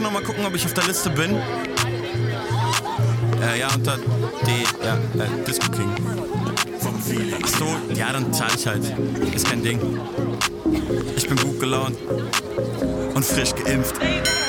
Nochmal gucken, ob ich auf der Liste bin. Ja, unter Disco King. Ach so, ja, dann zahl ich halt. Ist kein Ding. Ich bin gut gelaunt und frisch geimpft.